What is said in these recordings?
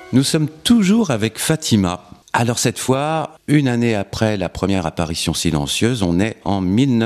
Nous sommes toujours avec Fatima. Alors cette fois, une année après la première apparition silencieuse, on est en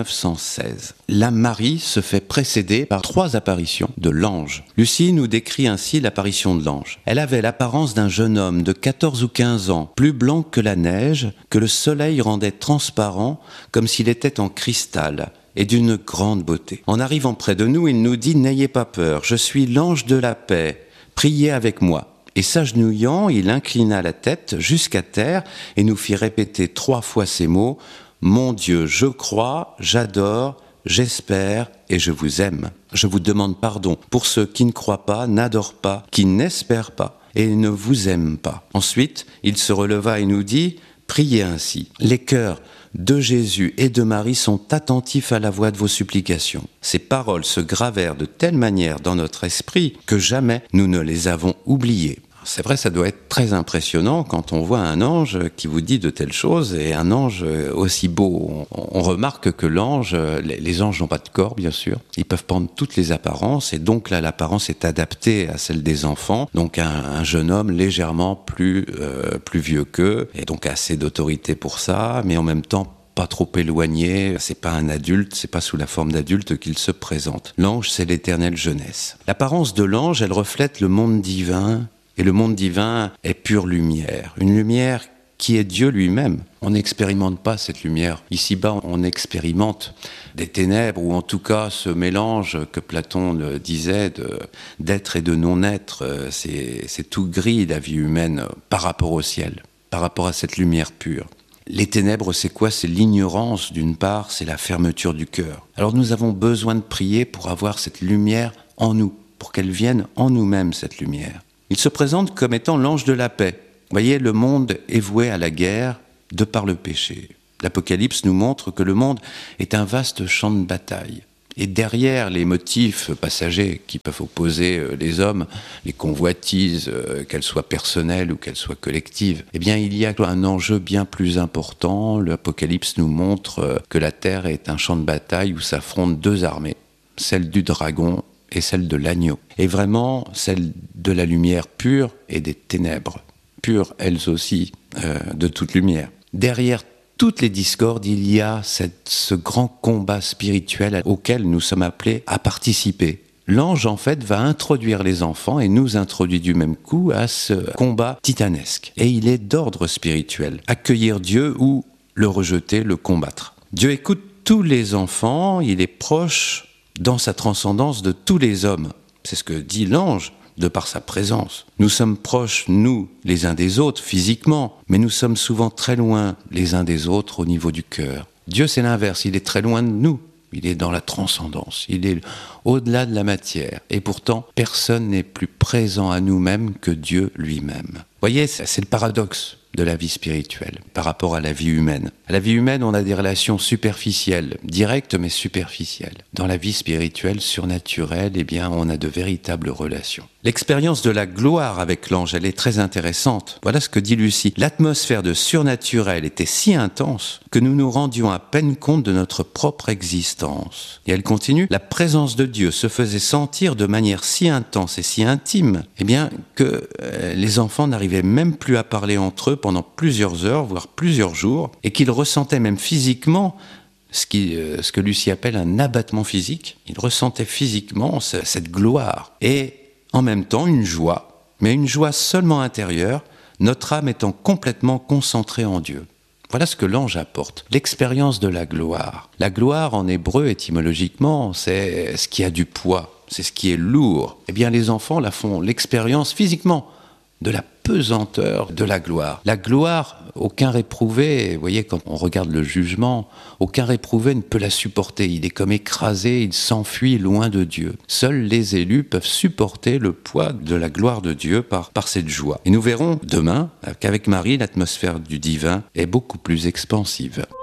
1916. La Marie se fait précéder par 3 apparitions de l'ange. Lucie nous décrit ainsi l'apparition de l'ange. Elle avait l'apparence d'un jeune homme de 14 ou 15 ans, plus blanc que la neige, que le soleil rendait transparent comme s'il était en cristal, et d'une grande beauté. En arrivant près de nous, il nous dit « N'ayez pas peur, je suis l'ange de la paix, priez avec moi ». Et s'agenouillant, il inclina la tête jusqu'à terre et nous fit répéter 3 fois ces mots « Mon Dieu, je crois, j'adore, j'espère et je vous aime. Je vous demande pardon pour ceux qui ne croient pas, n'adorent pas, qui n'espèrent pas et ne vous aiment pas. » Ensuite, il se releva et nous dit « Priez ainsi. Les cœurs de Jésus et de Marie sont attentifs à la voix de vos supplications. Ces paroles se gravèrent de telle manière dans notre esprit que jamais nous ne les avons oubliées. » C'est vrai, ça doit être très impressionnant quand on voit un ange qui vous dit de telles choses et un ange aussi beau. On remarque que l'ange, les anges n'ont pas de corps bien sûr, ils peuvent prendre toutes les apparences et donc là l'apparence est adaptée à celle des enfants. Donc un jeune homme légèrement plus vieux qu'eux et donc assez d'autorité pour ça, mais en même temps pas trop éloigné, c'est pas un adulte, c'est pas sous la forme d'adulte qu'il se présente. L'ange, c'est l'éternelle jeunesse. L'apparence de l'ange, elle reflète le monde divin. Et le monde divin est pure lumière, une lumière qui est Dieu lui-même. On n'expérimente pas cette lumière. Ici-bas, on expérimente des ténèbres, ou en tout cas ce mélange que Platon disait d'être et de non-être. C'est tout gris, la vie humaine, par rapport au ciel, par rapport à cette lumière pure. Les ténèbres, c'est quoi? C'est l'ignorance d'une part, c'est la fermeture du cœur. Alors nous avons besoin de prier pour avoir cette lumière en nous, pour qu'elle vienne en nous-mêmes, cette lumière. Il se présente comme étant l'ange de la paix. Vous voyez, le monde est voué à la guerre de par le péché. L'Apocalypse nous montre que le monde est un vaste champ de bataille. Et derrière les motifs passagers qui peuvent opposer les hommes, les convoitises, qu'elles soient personnelles ou qu'elles soient collectives, eh bien, il y a un enjeu bien plus important. L'Apocalypse nous montre que la terre est un champ de bataille où s'affrontent 2 armées, celle du dragon et celle de l'agneau. Et vraiment, celle de la lumière pure et des ténèbres, pures elles aussi, de toute lumière. Derrière toutes les discordes, il y a ce grand combat spirituel auquel nous sommes appelés à participer. L'ange, en fait, va introduire les enfants et nous introduit du même coup à ce combat titanesque. Et il est d'ordre spirituel. Accueillir Dieu ou le rejeter, le combattre. Dieu écoute tous les enfants, il est proche dans sa transcendance de tous les hommes. C'est ce que dit l'ange, de par sa présence. Nous sommes proches, nous, les uns des autres, physiquement, mais nous sommes souvent très loin les uns des autres au niveau du cœur. Dieu, c'est l'inverse, il est très loin de nous. Il est dans la transcendance, il est au-delà de la matière. Et pourtant, personne n'est plus présent à nous-mêmes que Dieu lui-même. Vous voyez, c'est le paradoxe de la vie spirituelle par rapport à la vie humaine. À la vie humaine, on a des relations superficielles, directes mais superficielles. Dans la vie spirituelle, surnaturelle, eh bien, on a de véritables relations. L'expérience de la gloire avec l'ange, elle est très intéressante. Voilà ce que dit Lucie. L'atmosphère de surnaturel était si intense que nous nous rendions à peine compte de notre propre existence. Et elle continue, la présence de Dieu se faisait sentir de manière si intense et si intime, eh bien, que les enfants n'arrivaient même plus à parler entre eux pendant plusieurs heures, voire plusieurs jours, et qu'ils ressentaient même physiquement ce que Lucie appelle un abattement physique. Ils ressentaient physiquement cette gloire. Et en même temps, une joie, mais une joie seulement intérieure, notre âme étant complètement concentrée en Dieu. Voilà ce que l'ange apporte, l'expérience de la gloire. La gloire, en hébreu, étymologiquement, c'est ce qui a du poids, c'est ce qui est lourd. Eh bien, les enfants la font l'expérience physiquement de la pesanteur de la gloire. La gloire, aucun réprouvé, vous voyez, quand on regarde le jugement, aucun réprouvé ne peut la supporter. Il est comme écrasé, il s'enfuit loin de Dieu. Seuls les élus peuvent supporter le poids de la gloire de Dieu par cette joie. Et nous verrons demain qu'avec Marie, l'atmosphère du divin est beaucoup plus expansive.